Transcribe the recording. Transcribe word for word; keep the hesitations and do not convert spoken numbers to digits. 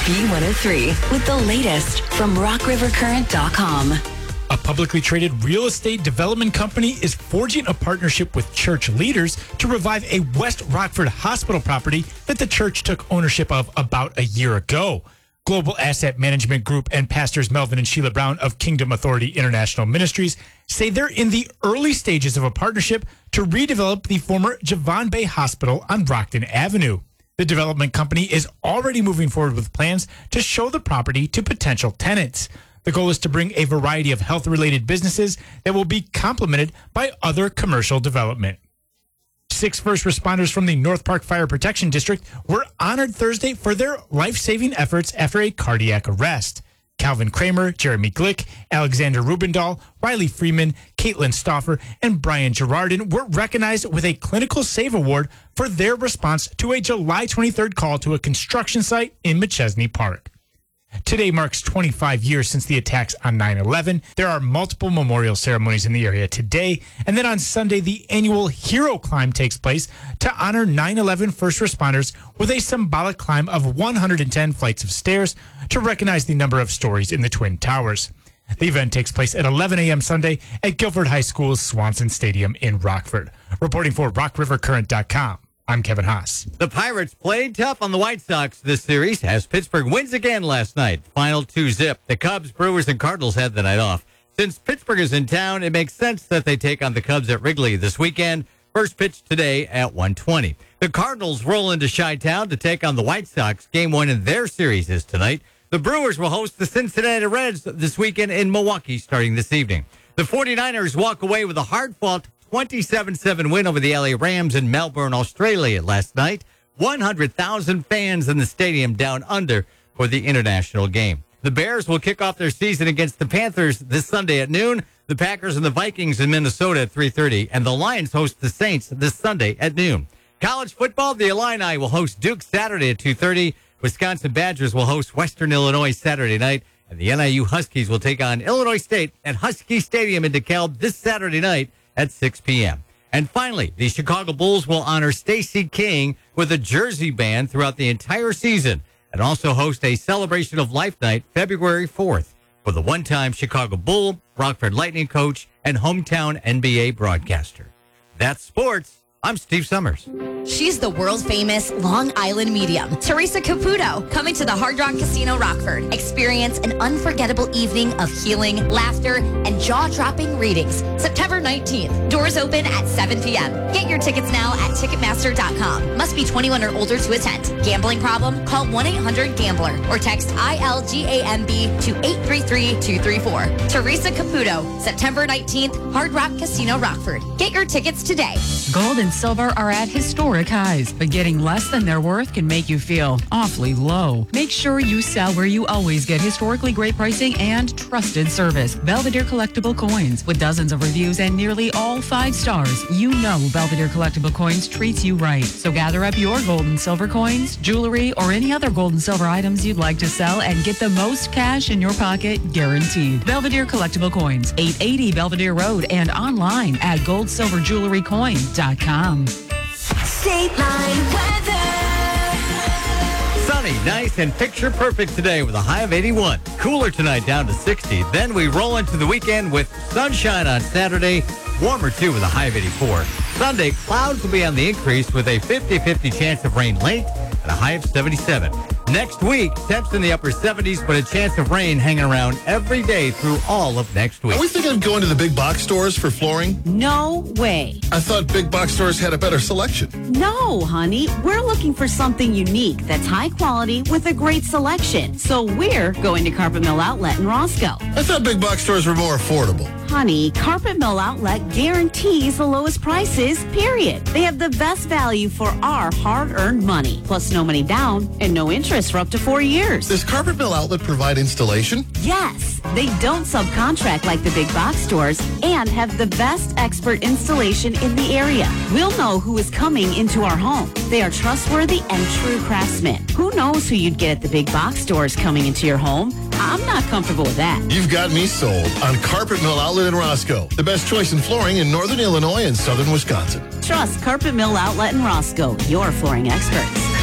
B one oh three with the latest from rock river current dot com. A publicly traded real estate development company is forging a partnership with church leaders to revive a West Rockford hospital property that the church took ownership of about a year ago. Global Asset Management Group and pastors Melvin and Sheila Brown of Kingdom Authority International Ministries say they're in the early stages of a partnership to redevelop the former Javon Bay Hospital on Rockton Avenue. The development company is already moving forward with plans to show the property to potential tenants. The goal is to bring a variety of health-related businesses that will be complemented by other commercial development. Six first responders from the North Park Fire Protection District were honored Thursday for their life-saving efforts after a cardiac arrest. Calvin Kramer, Jeremy Glick, Alexander Rubendahl, Riley Freeman, Caitlin Stauffer, and Brian Girardin were recognized with a Clinical Save Award for their response to a July twenty-third call to a construction site in Machesney Park. Today marks twenty-five years since the attacks on nine eleven. There are multiple memorial ceremonies in the area today. And then on Sunday, the annual Hero Climb takes place to honor nine eleven first responders with a symbolic climb of one hundred ten flights of stairs to recognize the number of stories in the Twin Towers. The event takes place at eleven a.m. Sunday at Guilford High School's Swanson Stadium in Rockford. Reporting for rock river current dot com. I'm Kevin Haas. The Pirates played tough on the White Sox this series as Pittsburgh wins again last night. Final two zip. The Cubs, Brewers, and Cardinals had the night off. Since Pittsburgh is in town, it makes sense that they take on the Cubs at Wrigley this weekend. First pitch today at one twenty. The Cardinals roll into Chi-Town to take on the White Sox. Game one in their series is tonight. The Brewers will host the Cincinnati Reds this weekend in Milwaukee starting this evening. The 49ers walk away with a hard-fought twenty-seven seven win over the L A Rams in Melbourne, Australia last night. one hundred thousand fans in the stadium down under for the international game. The Bears will kick off their season against the Panthers this Sunday at noon. The Packers and the Vikings in Minnesota at three thirty. And the Lions host the Saints this Sunday at noon. College football, the Illini will host Duke Saturday at two thirty. Wisconsin Badgers will host Western Illinois Saturday night. And the N I U Huskies will take on Illinois State at Husky Stadium in DeKalb this Saturday night at six p.m. And finally, the Chicago Bulls will honor Stacey King with a jersey band throughout the entire season and also host a Celebration of Life night February fourth for the one-time Chicago Bull, Rockford Lightning coach, and hometown N B A broadcaster. That's sports. I'm Steve Summers. She's the world-famous Long Island medium, Teresa Caputo, coming to the Hard Rock Casino Rockford. Experience an unforgettable evening of healing, laughter, and jaw-dropping readings. September nineteenth. Doors open at seven p.m. Get your tickets now at ticketmaster dot com. Must be twenty-one or older to attend. Gambling problem? Call one eight hundred gambler or text I L G A M B to eight three three two three four. Teresa Caputo, September nineteenth, Hard Rock Casino Rockford. Get your tickets today. Gold and silver are at historic highs, but getting less than their worth can make you feel awfully low. Make sure you sell where you always get historically great pricing and trusted service. Belvedere Collectible Coins. With dozens of reviews and nearly all five stars, you know Belvedere Collectible Coins treats you right. So gather up your gold and silver coins, jewelry, or any other gold and silver items you'd like to sell and get the most cash in your pocket guaranteed. Belvedere Collectible Coins, eight eighty Belvedere Road, and online at gold silver jewelry coin dot com. State Line weather. Sunny, nice, and picture perfect today with a high of eighty-one. Cooler tonight down to sixty. Then we roll into the weekend with sunshine on Saturday. Warmer too with a high of eighty-four. Sunday, clouds will be on the increase with a fifty-fifty chance of rain late and a high of seventy-seven. Next week, temps in the upper seventies, but a chance of rain hanging around every day through all of next week. Are we thinking of going to the big box stores for flooring? No way. I thought big box stores had a better selection. No, honey. We're looking for something unique that's high quality with a great selection. So we're going to Carpet Mill Outlet in Roscoe. I thought big box stores were more affordable. Honey, Carpet Mill Outlet guarantees the lowest prices, period. They have the best value for our hard-earned money. Plus no money down and no interest for up to four years. Does Carpet Mill Outlet provide installation? Yes. They don't subcontract like the big box stores and have the best expert installation in the area. We'll know who is coming into our home. They are trustworthy and true craftsmen. Who knows who you'd get at the big box stores coming into your home? I'm not comfortable with that. You've got me sold on Carpet Mill Outlet in Roscoe, the best choice in flooring in northern Illinois and southern Wisconsin. Trust Carpet Mill Outlet in Roscoe, your flooring experts.